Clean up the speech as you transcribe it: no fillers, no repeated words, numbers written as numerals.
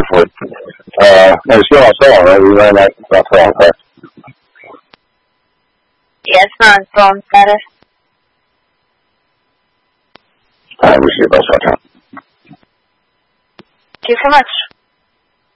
hopefully. And it's still on sale, right? We ran that sale, right? Yeah, it's not on phone status. We see about that time. Thank you so much.